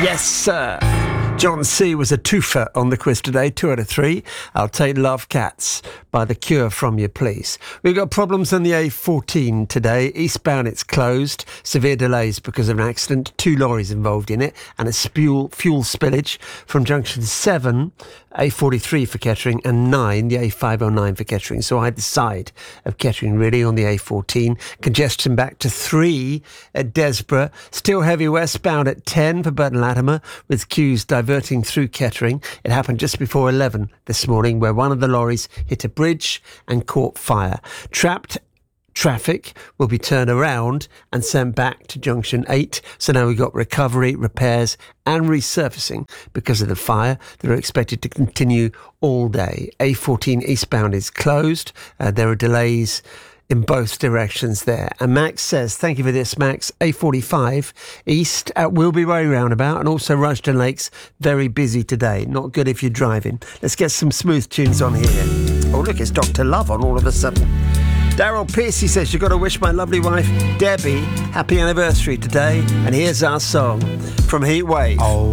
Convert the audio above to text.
Yes, sir. John C. was a twofer on the quiz today, 2 out of 3. I'll take Love Cats by The Cure from you, please. We've got problems on the A14 today. Eastbound, it's closed. Severe delays because of an accident. 2 lorries involved in it and a fuel spillage from junction 7, A43 for Kettering, and 9, the A509 for Kettering. So either side of Kettering, really, on the A14. Congestion back to 3 at Desborough. Still heavy westbound at 10 for Burton Latimer, with queues diverting through Kettering. It happened just before 11 this morning, where one of the lorries hit a bridge and caught fire. Trapped traffic will be turned around and sent back to junction 8. So now we've got recovery, repairs and resurfacing because of the fire that are expected to continue all day. A14 eastbound is closed. There are delays in both directions there. And Max says, thank you for this, Max. A45 east at Wilby Way roundabout and also Rushden Lakes, very busy today. Not good if you're driving. Let's get some smooth tunes on here. Oh, look, it's Dr. Love on all of a sudden. Daryl Piercy says, you've got to wish my lovely wife, Debbie, happy anniversary today. And here's our song from Heat Wave. Oh.